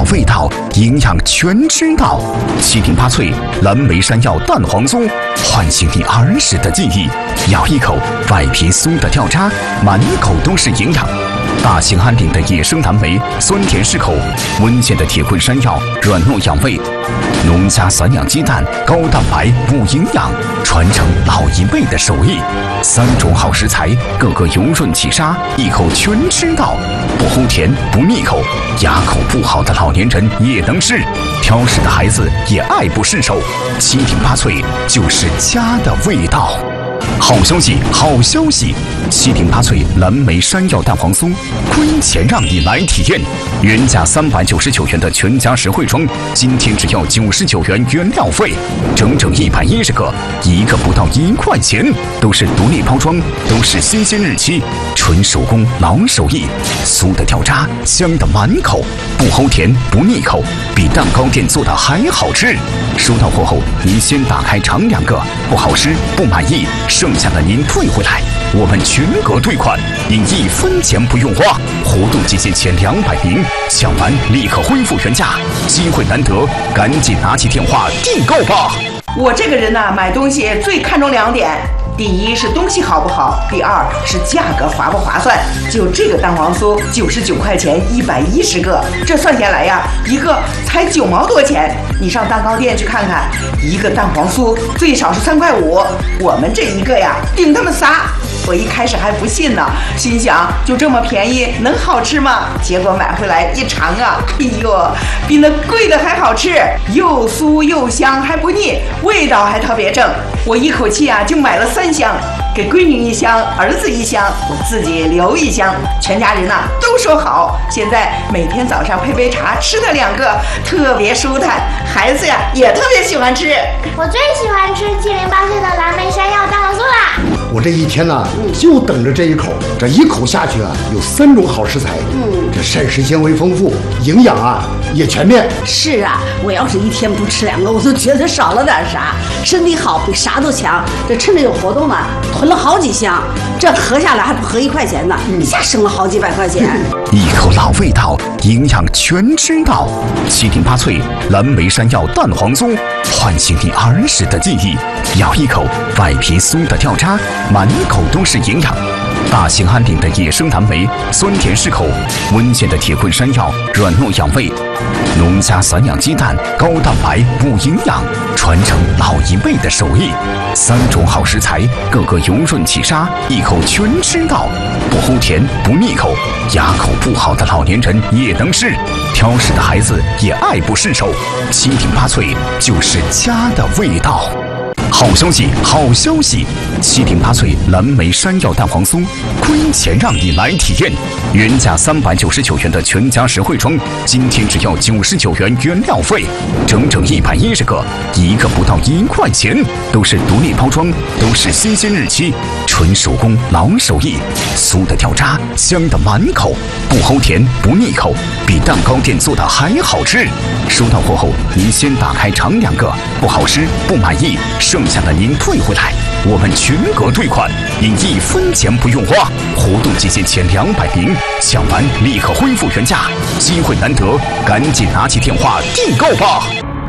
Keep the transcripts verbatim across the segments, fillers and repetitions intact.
味道，营养全知道。七品八脆蓝莓山药蛋黄酥，唤醒你儿时的记忆。咬一口，外皮酥的掉渣，满口都是营养。大兴安岭的野生蓝莓，酸甜适口；温县的铁棍山药，软糯养胃；农家散养鸡蛋，高蛋白补营养，传承老一辈的手艺。三种好食材，个个油润起沙，一口全吃到，不齁甜不腻口，牙口不好的老年人也能吃，挑食的孩子也爱不释手。七品八脆就是家的味道。好消息，好消息！七品八脆蓝莓山药蛋黄酥，亏钱让你来体验。原价三百九十九元的全家实惠装，今天只要九十九元原料费，整整一百一十个，一个不到一块钱，都是独立包装，都是新鲜日期，纯手工老手艺，酥的掉渣，香的满口，不齁甜不腻口，比蛋糕店做的还好吃。收到货后，您先打开尝两个，不好吃不满意，剩下的您退回来，我们全额退款，您一分钱不用花。活动期限前两百名，抢完立刻恢复原价，机会难得，赶紧拿起电话订购吧。 我这个人呢、啊，买东西最看重两点。第一是东西好不好，第二是价格划不划算。就这个蛋黄酥，九十九块钱一百一十个，这算下来呀，一个才九毛多钱。你上蛋糕店去看看，一个蛋黄酥最少是三块五，我们这一个呀，顶他们仨。我一开始还不信呢，心想就这么便宜，能好吃吗？结果买回来一尝啊，哎呦，比那贵的还好吃，又酥又香还不腻，味道还特别正。我一口气啊就买了三箱，给闺女一箱，儿子一箱，我自己留一箱，全家人呐、啊、都说好。现在每天早上配杯茶，吃它两个，特别舒坦，孩子呀也特别喜欢吃。 我最喜欢吃七零八碎的蓝莓山药蛋黄酥啦。 我这一天呢、啊，就等着这一口，这一口下去啊，有三种好食材，嗯，这膳食纤维丰富，营养啊也全面。 是啊，我要是一天不吃两个，我都觉得少了点啥。身体好比啥都强。这趁着有活动呢，囤了好几箱，这合下来还不合一块钱呢，一下省了好几百块钱。 一口老味道，营养全知道。七品八脆蓝莓山药蛋黄酥，唤醒你儿时的记忆。咬一口，外皮酥的掉渣，满口都是营养。大兴安岭的野生蓝莓，酸甜适口；温县的铁棍山药，软糯养胃；农家散养鸡蛋，高蛋白补营养，传承老一辈的手艺。三种好食材，个个油润起沙，一口全吃到，不齁甜不腻口，牙口不好的老年人也能吃，挑食的孩子也爱不释手。七品八脆就是家的味道。好消息，好消息！七品八脆蓝莓山药蛋黄酥，亏钱让你来体验。原价三百九十九元的全家实惠装，今天只要九十九元原料费，整整一百一十个，一个不到一块钱，都是独立包装，都是新鲜日期，纯手工老手艺，酥的掉渣，香的满口，不齁甜不腻口，比蛋糕店做的还好吃。收到货后，您先打开尝两个，不好吃不满意，剩下的您退回来，我们全额退款，您一分钱不用花。活动期限前两百名，抢完立刻恢复原价，机会难得，赶紧拿起电话订购吧。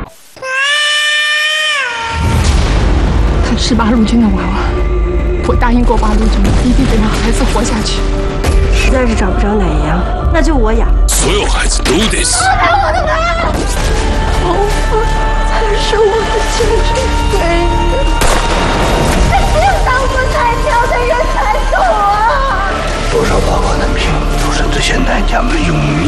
他是八路军的娃娃，我答应过八路军，一定得让孩子活下去。 实在是找不着奶羊，那就我养。 所有孩子都得死。 放开我的妈！ 头发才是我的结局唯一。 只有当不才调的人才懂啊！ 多少报告难平，出生之前代价们用命。